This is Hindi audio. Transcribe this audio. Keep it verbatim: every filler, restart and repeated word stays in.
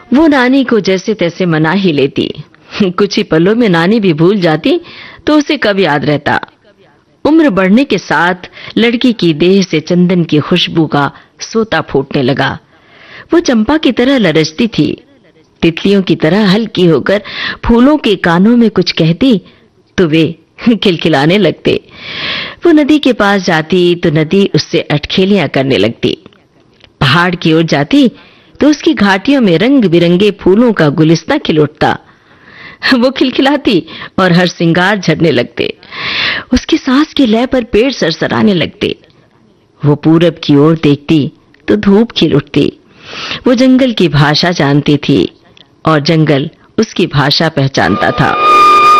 वो नानी को जैसे तैसे मना ही लेती। कुछ ही पलों में नानी भी भूल जाती तो उसे कब याद रहता। उम्र बढ़ने के साथ लड़की की देह से चंदन की खुशबू का सोता फूटने लगा। वो चंपा की तरह लरजती थी, तितलियों की तरह हल्की होकर फूलों के कानों में कुछ कहती तो वे खिलखिलाने लगते। वो नदी के पास जाती तो नदी उससे अटखेलियां करने लगती। पहाड़ की ओर जाती तो उसकी घाटियों में रंग बिरंगे फूलों का गुलिस्ता खिल उठता। वो खिलखिलाती और हर श्रृंगार झड़ने लगते। उसकी सांस की लय पर पेड़ सरसराने लगते। वो पूरब की ओर देखती तो धूप खिल उठती। वो जंगल की भाषा जानती थी और जंगल उसकी भाषा पहचानता था।